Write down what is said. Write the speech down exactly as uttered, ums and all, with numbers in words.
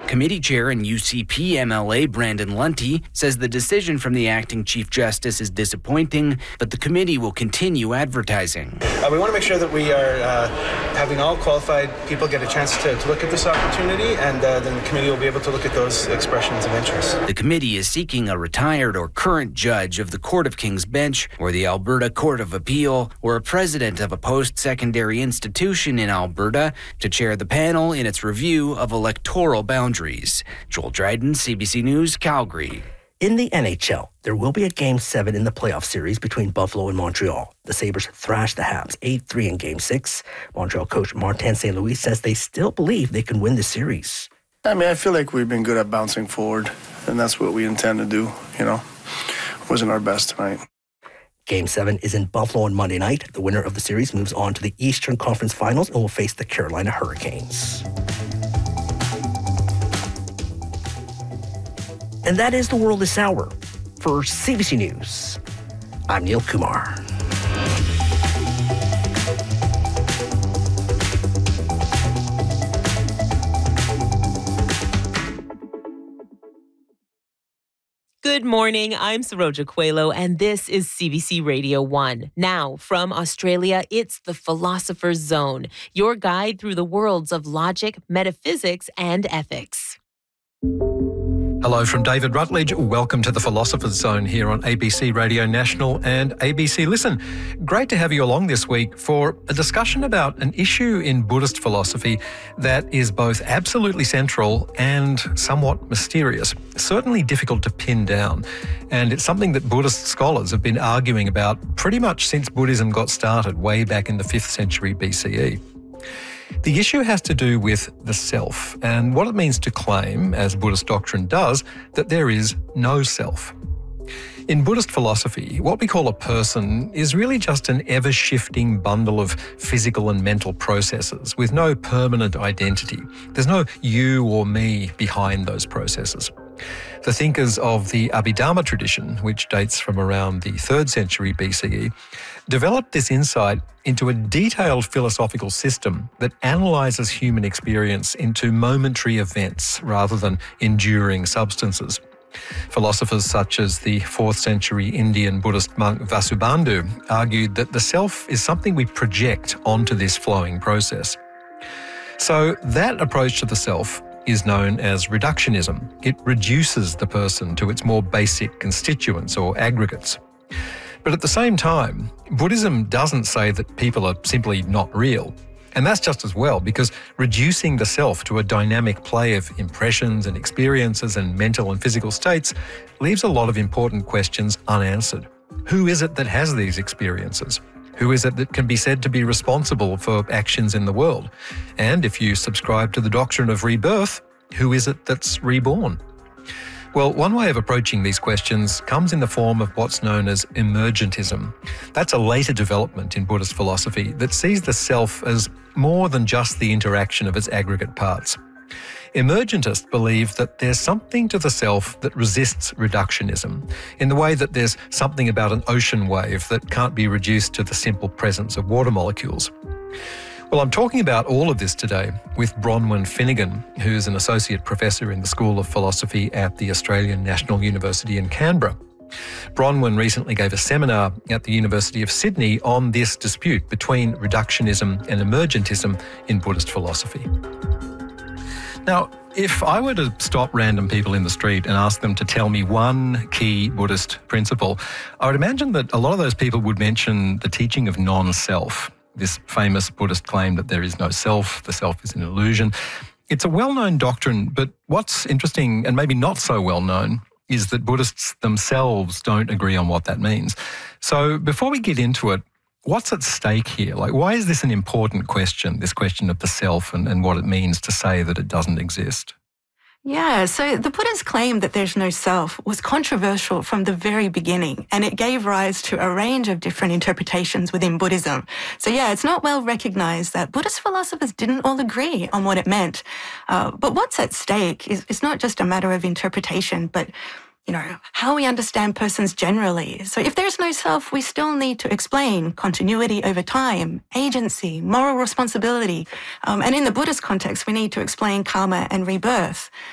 Committee Chair and U C P M L A Brandon Lunty says the decision from the acting Chief Justice is disappointing, but the committee will continue advertising. Uh, we want to make sure that we are uh, having all qualified people get a chance to, to look at this opportunity, and uh, then the committee will be able to look at those expressions of interest. The committee is seeking a retired or current judge of the Court of King's Bench or the Alberta Court of Appeal or a president of a post-secondary institution in Alberta to chair the panel in its review of electoral boundaries. Joel Dryden, C B C News, Calgary. In the N H L, there will be a Game seven in the playoff series between Buffalo and Montreal. The Sabres thrashed the Habs eight three in Game six. Montreal coach Martin Saint Louis says they still believe they can win the series. I mean, I feel like we've been good at bouncing forward, and that's what we intend to do, you know. Wasn't our best tonight. Game seven is in Buffalo on Monday night. The winner of the series moves on to the Eastern Conference Finals and will face the Carolina Hurricanes. And that is the world this hour. For C B C News, I'm Neil Kumar. Good morning, I'm Saroja Coelho, and this is C B C Radio one. Now, from Australia, it's the Philosopher's Zone, your guide through the worlds of logic, metaphysics, and ethics. Hello from David Rutledge. Welcome to the Philosopher's Zone here on A B C Radio National and A B C Listen. Great to have you along this week for a discussion about an issue in Buddhist philosophy that is both absolutely central and somewhat mysterious, certainly difficult to pin down. And it's something that Buddhist scholars have been arguing about pretty much since Buddhism got started way back in the fifth century B C E. The issue has to do with the self and what it means to claim, as Buddhist doctrine does, that there is no self. In Buddhist philosophy, what we call a person is really just an ever-shifting bundle of physical and mental processes with no permanent identity. There's no you or me behind those processes. The thinkers of the Abhidharma tradition, which dates from around the third century B C E, developed this insight into a detailed philosophical system that analyses human experience into momentary events rather than enduring substances. Philosophers such as the fourth century Indian Buddhist monk Vasubandhu argued that the self is something we project onto this flowing process. So that approach to the self is known as reductionism. It reduces the person to its more basic constituents or aggregates. But at the same time, Buddhism doesn't say that people are simply not real. And that's just as well, because reducing the self to a dynamic play of impressions and experiences and mental and physical states leaves a lot of important questions unanswered. Who is it that has these experiences? Who is it that can be said to be responsible for actions in the world? And if you subscribe to the doctrine of rebirth, who is it that's reborn? Well, one way of approaching these questions comes in the form of what's known as emergentism. That's a later development in Buddhist philosophy that sees the self as more than just the interaction of its aggregate parts. Emergentists believe that there's something to the self that resists reductionism, in the way that there's something about an ocean wave that can't be reduced to the simple presence of water molecules. Well, I'm talking about all of this today with Bronwyn Finnegan, who's an associate professor in the School of Philosophy at the Australian National University in Canberra. Bronwyn recently gave a seminar at the University of Sydney on this dispute between reductionism and emergentism in Buddhist philosophy. Now, if I were to stop random people in the street and ask them to tell me one key Buddhist principle, I would imagine that a lot of those people would mention the teaching of non-self, this famous Buddhist claim that there is no self, the self is an illusion. It's a well-known doctrine, but what's interesting and maybe not so well-known is that Buddhists themselves don't agree on what that means. So before we get into it, what's at stake here? Like, why is this an important question, this question of the self and, and what it means to say that it doesn't exist? Yeah, so the Buddha's claim that there's no self was controversial from the very beginning, and it gave rise to a range of different interpretations within Buddhism. So yeah, it's not well recognized that Buddhist philosophers didn't all agree on what it meant. Uh, but what's at stake is it's not just a matter of interpretation, but you know, how we understand persons generally. So if there's no self, we still need to explain continuity over time, agency, moral responsibility. Um, and in the Buddhist context, we need to explain karma and rebirth.